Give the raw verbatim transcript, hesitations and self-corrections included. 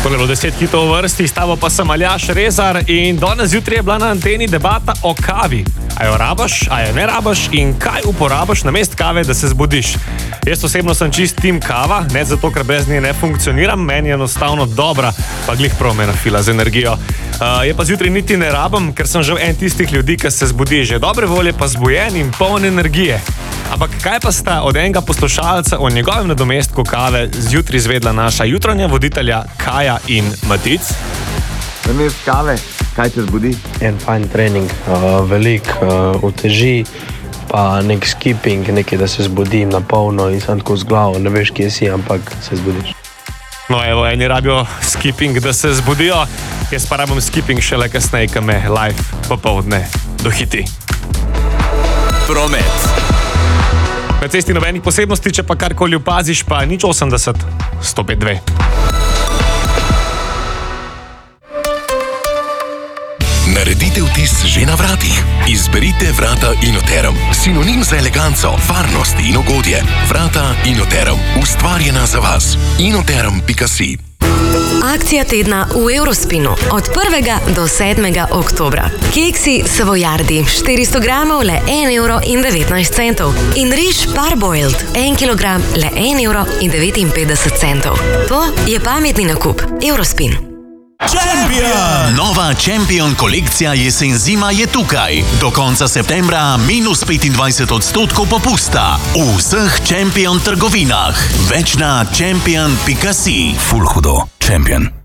Tole bo deset hitov v vrsti, s tabo pa sem Aljaž Rezar in danes zjutraj je bila na anteni debata o kavi. A jo rabaš, a jo ne rabaš in kaj uporabaš namesto kave, da se zbudiš. Jaz osebno sem čist tim kava, ne zato, ker brez nje ne funkcioniram, meni je enostavno dobra, pa glih prav me nafila z energijo. Uh, je pa zjutraj niti ne rabim, ker sem že en tistih ljudi, ki se zbudi že dobre volje, pa zbujen in poln energije. Ampak kaj pa sta od enega poslušalca o njegovem nadomestku kave zjutraj izvedla naša jutranja voditelja Kaja in Matic? Namest kave, kaj te zbudi? En fajn trening, uh, velik uh, uteži, pa nek skipping, nekaj, da se zbudim na polno in sem tako z glavo, ne veš, kje si, ampak se zbudiš. No evo, eni rabijo skipping, da se zbudijo, jaz pa rabim skipping šele kasneje, ko me live popoldne dohiti. Promet. Na cesti nobenih posebnosti, če pa karkoli opaziš, pa nič osemdeset, sto pet dve. Naredite vtis že na vratih. Izberite vrata Inoterum. Sinonim za eleganco, varnost in ugodje. Vrata Inoterum. Ustvarjena za vas. inoterum pika si. Akcija tedna v Eurospinu od prvega do sedmega oktobra. Keksi Savojardi štiristo gramov le en evro in devetnajst centov in riž Parboiled en kilogram le en evro in devetinpetdeset centov. To je pametni nakup. Eurospin. Champion! Nova Champion kolekcija jesen-zima je tukaj. Do konca septembra minus petindvajset odstotkov popusta. V vseh Champion trgovinah. Več na champion pika si. Ful hudo. Champion.